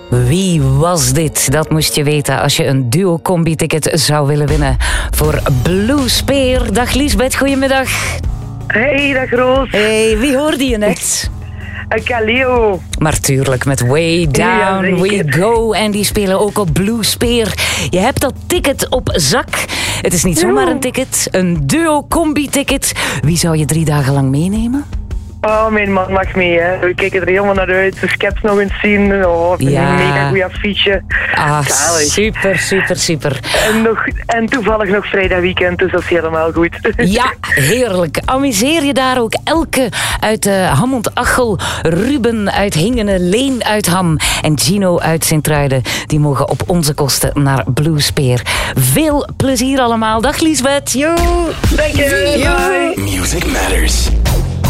Wie was dit? Dat moest je weten als je een duo-combi-ticket zou willen winnen voor Blue Spear. Dag Liesbeth, goedemiddag. Hey, dag Roos. Hey, wie hoorde je net? Kaleo. Maar tuurlijk, met Way Down Ja, We Go. En die spelen ook op Blue Spear. Je hebt dat ticket op zak. Het is niet zomaar een ticket, een duo-combi-ticket. Wie zou je 3 dagen lang meenemen? Oh, mijn man mag mee, hè. We kijken er helemaal naar uit. De skeps nog eens zien. Oh, Ja. een mega goeie affiche. Zalig. Super. En toevallig nog vrijdag weekend, dus dat is helemaal goed. Ja, heerlijk. Amuseer je daar ook. Elke uit Hammond-Achel, Ruben uit Hingenen, Leen uit Ham en Gino uit Sint-Truiden. Die mogen op onze kosten naar Blue Spear. Veel plezier allemaal. Dag Liesbeth. Yo. Dank je. Yo. Music Matters.